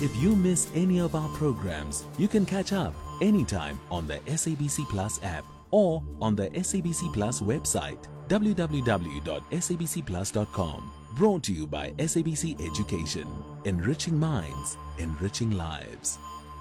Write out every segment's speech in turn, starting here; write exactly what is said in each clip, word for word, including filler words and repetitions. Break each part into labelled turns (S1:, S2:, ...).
S1: If you miss any of our programs, you can catch up anytime on the S A B C Plus app or on the S A B C Plus website, w w w dot s a b c plus dot com. Brought to you by S A B C Education. Enriching minds, enriching lives.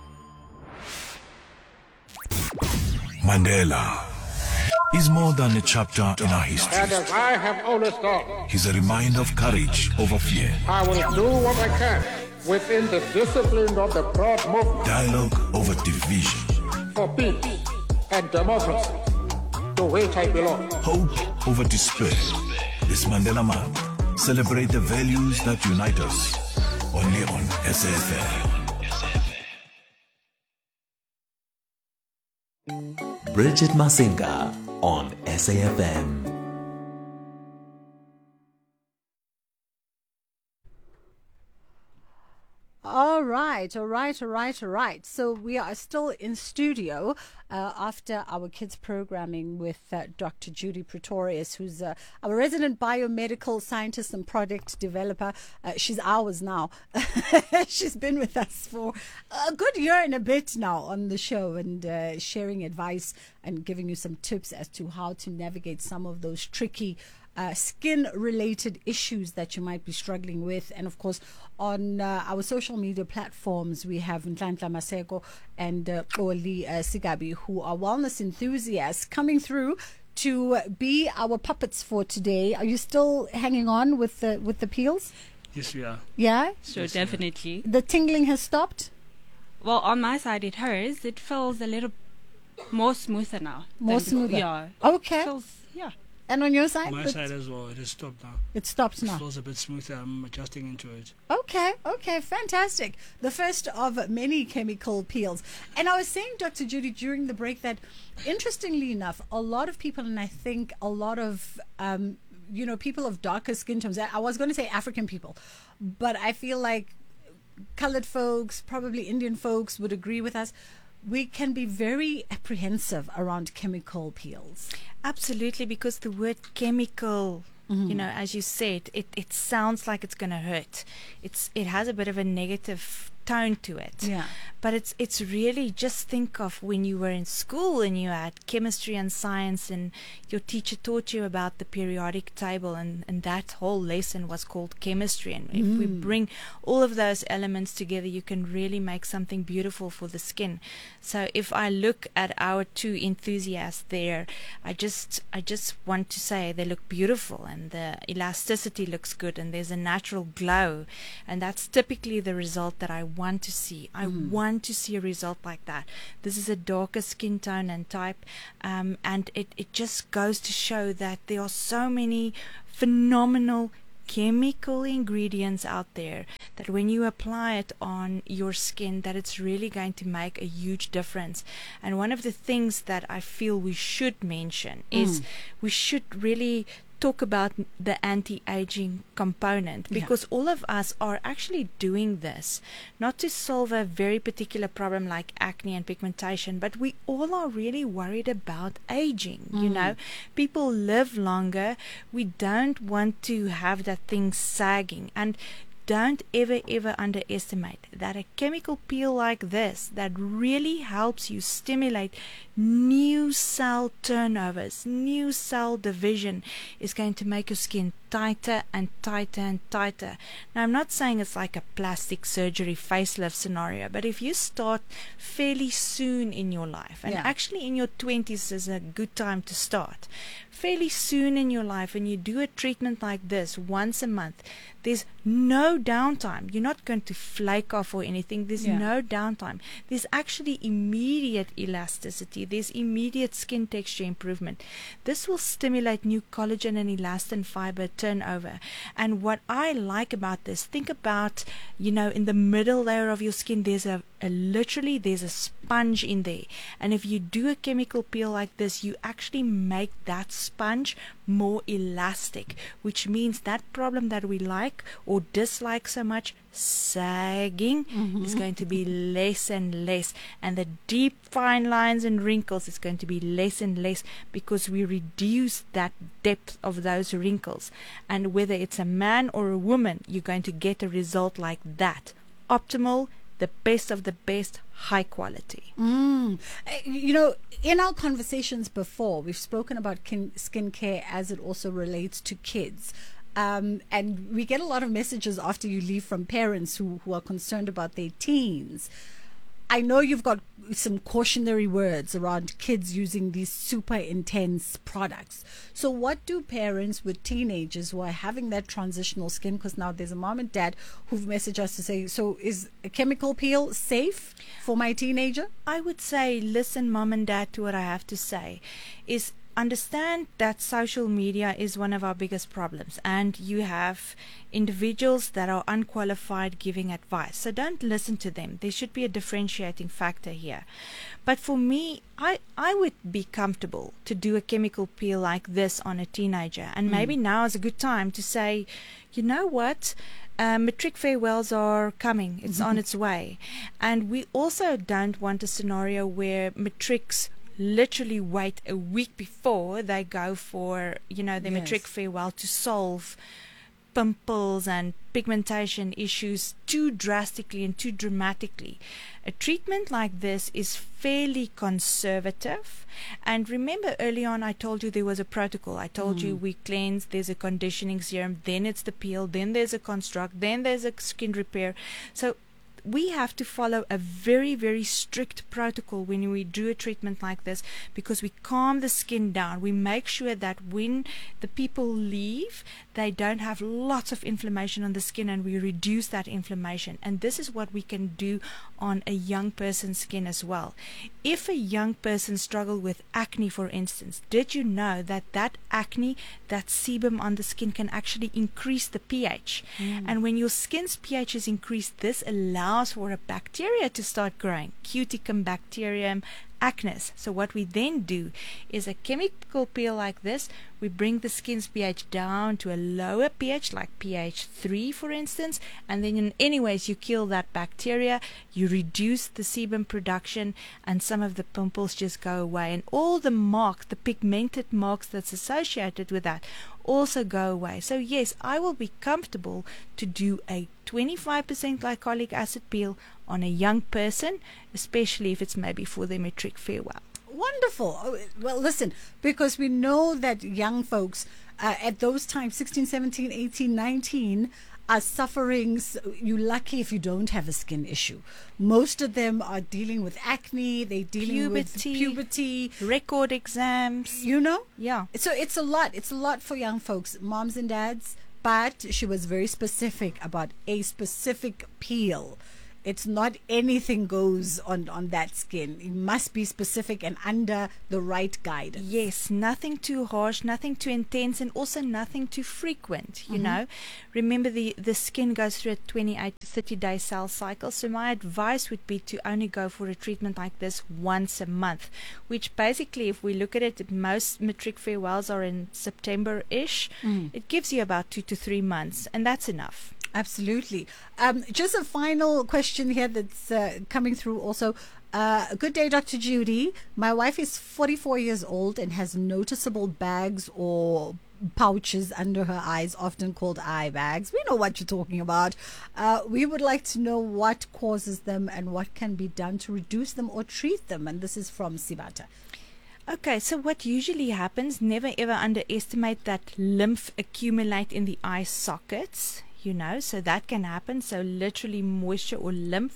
S2: Mandela is more than a chapter in our history.
S3: And as I have always thought,
S2: He's a reminder of courage over fear,
S3: I will do what I can within the discipline of the broad movement
S2: dialogue over division,
S3: for peace and democracy, to which I belong.
S2: hope over despair. This Mandela Month, celebrate the values that unite us. Only on S A F M.
S1: Bridget Masinga on S A F M.
S4: All right, all right, all right, all right. So we are still in studio uh, after our kids programming with uh, Doctor Judy Pretorius, who's uh, our resident biomedical scientist and product developer. Uh, she's ours now. She's been with us for a good year and a bit now on the show, and uh, sharing advice and giving you some tips as to how to navigate some of those tricky Uh, skin-related issues that you might be struggling with. And of course, on uh, our social media platforms, we have Nhlanhla Maseko and uh, Oli uh, Sigabi, who are wellness enthusiasts, coming through to be our puppets for today. Are you still hanging on with the with the peels?
S5: Yes, we are.
S4: Yeah?
S6: So definitely.
S4: The tingling has stopped?
S6: Well, on my side, it hurts. It feels a little more smoother now.
S4: More
S6: than-
S4: smoother?
S6: Yeah.
S4: Okay.
S6: Feels, yeah.
S4: And on your side?
S5: My
S4: It-
S5: side as well, it has stopped now.
S4: It stopped
S5: It
S4: now.
S5: feels a bit smoother. I'm adjusting into it.
S4: Okay, okay, fantastic. The first of many chemical peels. And I was saying, Doctor Judy, during the break that, interestingly enough, a lot of people, and I think a lot of, um, you know, people of darker skin tones, I was going to say African people, but I feel like colored folks, probably Indian folks would agree with us. We can be very apprehensive around chemical peels.
S7: Absolutely, because the word chemical,
S4: Mm-hmm.
S7: you know, as you said, it, it sounds like it's going to hurt. It's it has a bit of a negative tone to it.
S4: Yeah.
S7: But it's it's really, just think of when you were in school and you had chemistry and science and your teacher taught you about the periodic table, and, and that whole lesson was called chemistry. And if we bring all of those elements together, you can really make something beautiful for the skin. So if I look at our two enthusiasts there, I just I just want to say they look beautiful, and the elasticity looks good, and there's a natural glow, and that's typically the result that I want to see. I want to see a result like that. This is a darker skin tone and type, um, and it, it just goes to show that there are so many phenomenal chemical ingredients out there that when you apply it on your skin, that it's really going to make a huge difference. And one of the things that I feel we should mention is we should really talk about the anti-aging component, because all of us are actually doing this not to solve a very particular problem like acne and pigmentation, but we all are really worried about aging. You know, people live longer. We don't want to have that thing sagging, and don't ever ever underestimate that a chemical peel like this that really helps you stimulate new cell turnovers, new cell division, is going to make your skin tighter and tighter and tighter. Now, I'm not saying it's like a plastic surgery facelift scenario, but if you start fairly soon in your life, and
S4: Yeah.
S7: actually in your twenties is a good time to start, fairly soon in your life, and you do a treatment like this once a month, there's no downtime. You're not going to flake off or anything. There's
S4: Yeah.
S7: no downtime. There's actually immediate elasticity. There's immediate skin texture improvement. This will stimulate new collagen and elastin fiber turnover. And what I like about this, think about, you know, in the middle layer of your skin, there's a, a literally there's a sponge in there. And if you do a chemical peel like this, you actually make that sponge more elastic, which means that problem that we like or dislike so much, sagging, is going to be less and less, and the deep fine lines and wrinkles is going to be less and less, because we reduce that depth of those wrinkles. And whether it's a man or a woman, you're going to get a result like that. Optimal, the best of the best, high quality.
S4: Mm. Uh, You know, in our conversations before, we've spoken about kin- skincare as it also relates to kids. Um, and we get a lot of messages after you leave from parents who, who are concerned about their teens. I know you've got some cautionary words around kids using these super intense products. So what do parents with teenagers who are having that transitional skin, because now there's a mom and dad who've messaged us to say, so is a chemical peel safe for my teenager?
S7: I would say, listen, mom and dad, to what I have to say. Is understand that social media is one of our biggest problems, and you have individuals that are unqualified giving advice. So don't listen to them. There should be a differentiating factor here. But for me, I, I would be comfortable to do a chemical peel like this on a teenager. And maybe now is a good time to say, you know what? Uh, matric farewells are coming. It's on its way. And we also don't want a scenario where matrics literally wait a week before they go for, you know, their
S4: Yes.
S7: matric farewell to solve pimples and pigmentation issues too drastically and too dramatically. A treatment like this is fairly conservative. And remember, early on I told you there was a protocol. I told you we cleanse, there's a conditioning serum, then it's the peel, then there's a construct, then there's a skin repair. So we have to follow a very, very strict protocol when we do a treatment like this, because we calm the skin down. We make sure that when the people leave, they don't have lots of inflammation on the skin, and we reduce that inflammation. And this is what we can do on a young person's skin as well. If a young person struggle with acne, for instance, did you know that that acne, that sebum on the skin, can actually increase the pH? And when your skin's pH is increased, this allows for a bacteria to start growing, Cuticum bacterium acnes. So what we then do is a chemical peel like this. We bring the skin's pH down to a lower pH, like pH three, for instance, and then in any ways you kill that bacteria, you reduce the sebum production, and some of the pimples just go away, and all the marks, the pigmented marks that's associated with that, also go away. So yes, I will be comfortable to do a twenty-five percent glycolic acid peel on a young person, especially if it's maybe for their matric farewell.
S4: Wonderful. Oh, well, listen, because we know that young folks uh, at those times, sixteen, seventeen, eighteen, nineteen, are suffering. s- You're lucky if you don't have a skin issue. Most of them are dealing with acne, they're dealing with
S7: Puberty.
S4: puberty,
S7: Record exams.
S4: you know?
S7: Yeah.
S4: So it's a lot. It's a lot for young folks, moms and dads. But she was very specific about a specific peel. It's not anything goes on, on that skin. It must be specific and under the right guidance.
S7: Yes, nothing too harsh, nothing too intense, and also nothing too frequent, you know. Remember, the, the skin goes through a twenty-eight to thirty day cell cycle, so my advice would be to only go for a treatment like this once a month, which basically, if we look at it, most matric farewells are in September-ish. It gives you about two to three months, and that's enough.
S4: Absolutely. Um, just a final question here that's uh, coming through also. Uh, good day, Doctor Judy. My wife is forty-four years old and has noticeable bags or pouches under her eyes, often called eye bags. We know what you're talking about. Uh, we would like to know what causes them and what can be done to reduce them or treat them. And this is from Sibata.
S7: Okay, so what usually happens, never ever underestimate that lymph accumulate in the eye sockets, you know, so that can happen. So literally moisture or lymph.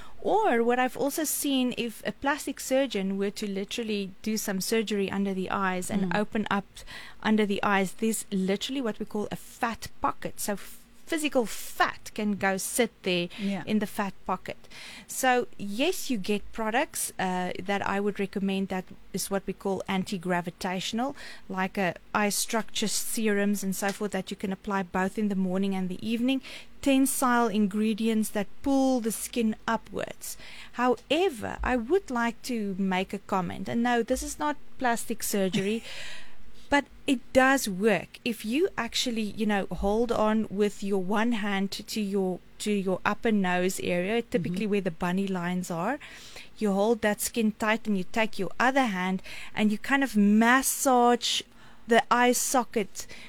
S7: Or what I've also seen, if a plastic surgeon were to literally do some surgery under the eyes and open up under the eyes, there's literally what we call a fat pocket. So physical fat can go sit there
S4: Yeah.
S7: in the fat pocket. So yes, you get products uh, that I would recommend, that is what we call anti-gravitational, like a eye structure serums and so forth, that you can apply both in the morning and the evening. Tensile ingredients that pull the skin upwards. However, I would like to make a comment, and no, this is not plastic surgery. But it does work. If you actually, you know, hold on with your one hand to, to your to your upper nose area, typically where the bunny lines are, you hold that skin tight, and you take your other hand and you kind of massage the eye socket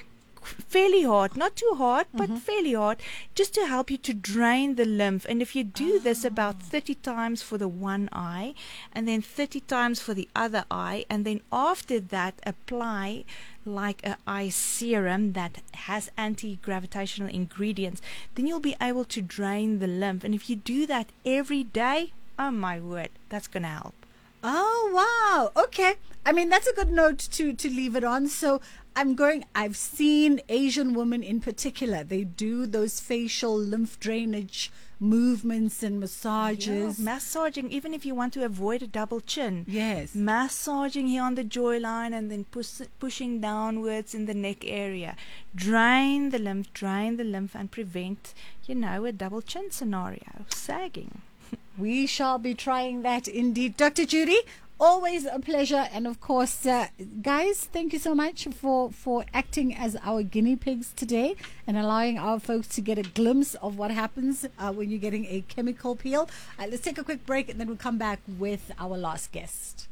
S7: fairly hard, not too hard, but fairly hard, just to help you to drain the lymph. And if you do this about thirty times for the one eye, and then thirty times for the other eye, and then after that apply like a eye serum that has anti-gravitational ingredients, then you'll be able to drain the lymph. And if you do that every day, oh my word, that's going to help.
S4: Oh, wow. Okay. I mean, that's a good note to, to leave it on. So I'm going, I've seen Asian women in particular, they do those facial lymph drainage movements and massages.
S7: Yeah, massaging, even if you want to avoid a double chin.
S4: Yes.
S7: Massaging here on the jawline and then push, pushing downwards in the neck area. Drain the lymph, drain the lymph and prevent, you know, a double chin scenario, sagging.
S4: We shall be trying that indeed. Doctor Judy, always a pleasure. And of course, uh, guys, thank you so much for, for acting as our guinea pigs today and allowing our folks to get a glimpse of what happens uh, when you're getting a chemical peel. Uh, let's take a quick break and then we'll come back with our last guest.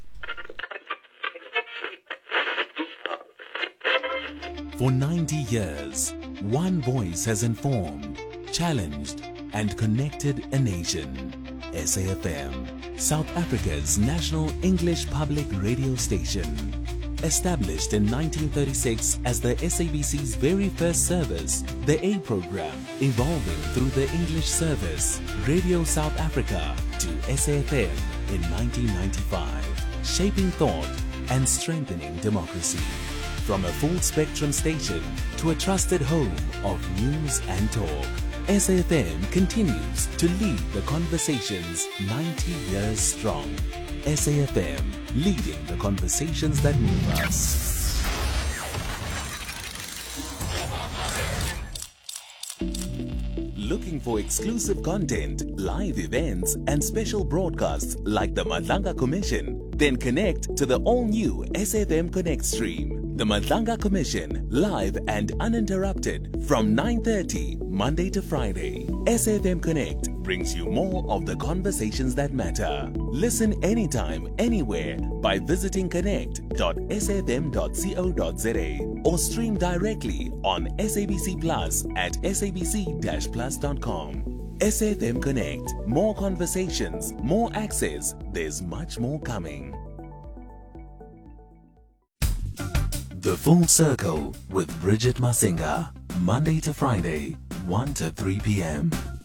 S1: For ninety years, one voice has informed, challenged, and connected a nation. S A F M, South Africa's national English public radio station. Established in nineteen thirty-six as the S A B C's very first service, the A program, evolving through the English service, Radio South Africa, to S A F M in nineteen ninety-five, shaping thought and strengthening democracy. From a full-spectrum station to a trusted home of news and talk, S A F M continues to lead the conversations ninety years strong. S A F M, leading the conversations that move us. Looking for exclusive content, live events, and special broadcasts like the Madlanga Commission? Then connect to the all-new S A F M Connect stream. The Madlanga Commission, live and uninterrupted from nine thirty Monday to Friday. S A F M Connect brings you more of the conversations that matter. Listen anytime, anywhere by visiting connect dot s a f m dot co dot z a or stream directly on S A B C Plus at s a b c dash plus dot com. S A F M Connect. More conversations, more access. There's much more coming. The Full Circle with Bridget Masinga. Monday to Friday, one to three p.m.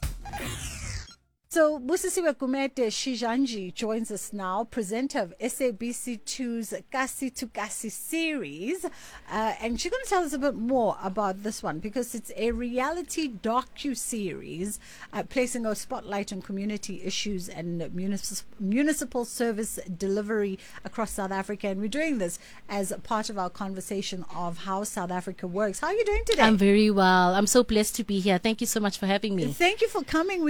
S4: So, Busisiwe Kumete Shijanji joins us now, presenter of S A B C two's Kasi to Kasi series. Uh, and she's going to tell us a bit more about this one because it's a reality docu-series uh, placing a spotlight on community issues and municip- municipal service delivery across South Africa. And we're doing this as a part of our conversation of how South Africa works. How are you doing today?
S8: I'm very well. I'm so blessed to be here. Thank you so much for having me.
S4: Thank you for coming.